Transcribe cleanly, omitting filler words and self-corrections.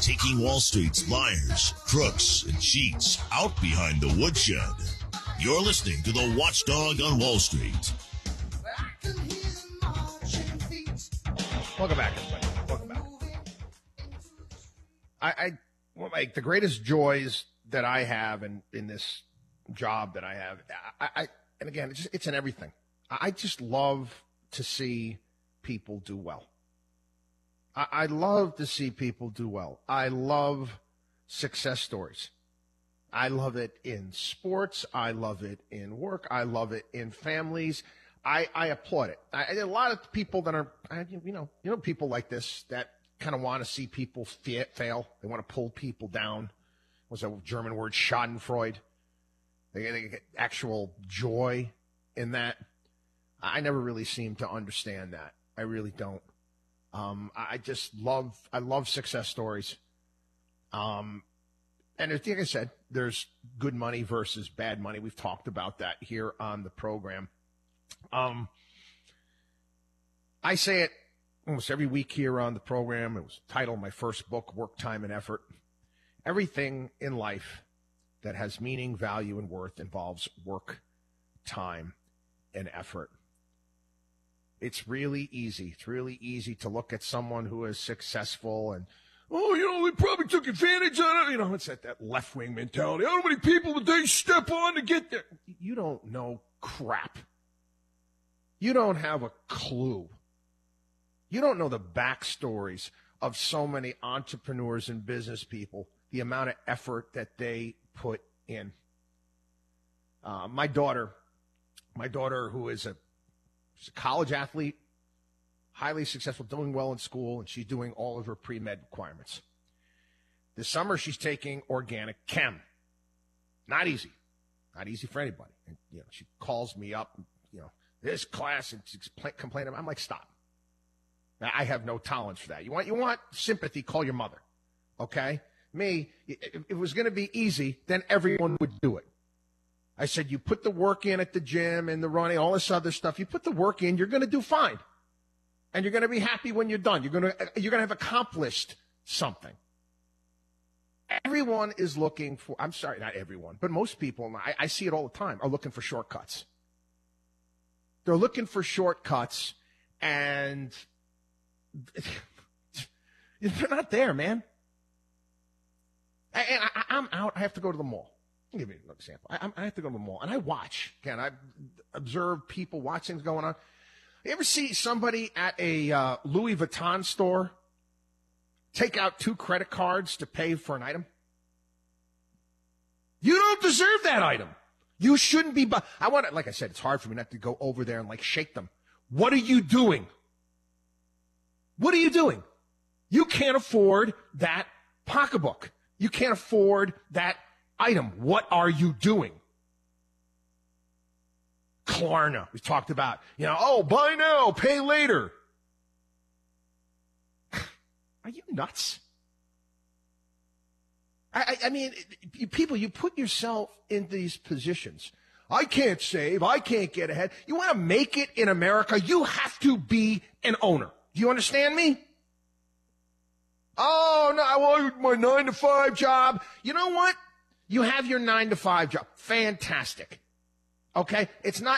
taking Wall Street's liars, crooks, and cheats out behind the woodshed. You're listening to the Watchdog on Wall Street. Welcome back, everybody. Welcome back. The greatest joys that I have in this job that I have, and again, it's in everything. I just love to see people do well. I love to see people do well. I love success stories. I love it in sports. I love it in work. I love it in families. I applaud it. A lot of people that are, people like this that kind of want to see people fail. They want to pull people down. What's that German word? Schadenfreude. They get actual joy in that. I never really seem to understand that. I really don't. I love success stories. And like I said, there's good money versus bad money. We've talked about that here on the program. I say it almost every week here on the program. It was the title of my first book, Work, Time, and Effort. Everything in life that has meaning, value, and worth involves work, time, and effort. It's really easy. It's really easy to look at someone who is successful and, they probably took advantage of it. It's that left-wing mentality. How many people did they step on to get there? You don't know crap. You don't have a clue. You don't know the backstories of so many entrepreneurs and business people, the amount of effort that they put in. My daughter, who is she's a college athlete, highly successful, doing well in school, and she's doing all of her pre-med requirements. This summer, she's taking organic chem. Not easy. Not easy for anybody. And, she calls me up, this class, and she's complaining. I'm like, stop. I have no tolerance for that. You want sympathy, call your mother. Okay? Me, if it was going to be easy, then everyone would do it. I said, you put the work in at the gym and the running, all this other stuff. You put the work in, you're going to do fine. And you're going to be happy when you're done. You're going to have accomplished something. Everyone is looking for, I'm sorry, not everyone, but most people, I see it all the time, are looking for shortcuts. They're looking for shortcuts, and they're not there, man. I'm out. I have to go to the mall. I'll give you an example. I have to go to the mall, and I watch. Again, I observe people, watch things going on. You ever see somebody at a Louis Vuitton store take out 2 credit cards to pay for an item? You don't deserve that item. You shouldn't be. Like I said, it's hard for me not to go over there and shake them. What are you doing? What are you doing? You can't afford that pocketbook. You can't afford that item. What are you doing? Klarna, we talked about, buy now, pay later. Are you nuts? I mean, people, you put yourself in these positions. I can't save. I can't get ahead. You want to make it in America, you have to be an owner. Do you understand me? Oh, no, I want my 9-to-5 job. You know what? You have your 9-to-5 job. Fantastic. Okay? It's not